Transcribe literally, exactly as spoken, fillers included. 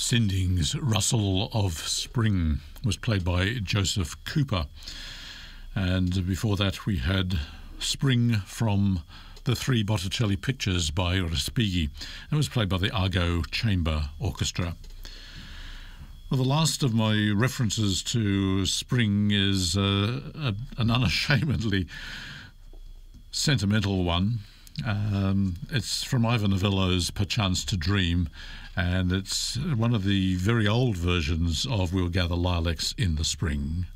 Sinding's Rustle of Spring was played by Joseph Cooper. And before that we had Spring from the Three Botticelli Pictures by Respighi. It was played by the Argo Chamber Orchestra. Well, the last of my references to spring is uh, a, an unashamedly sentimental one. Um, it's from Ivor Novello's Perchance to Dream, and it's one of the very old versions of We'll Gather Lilacs in the Spring.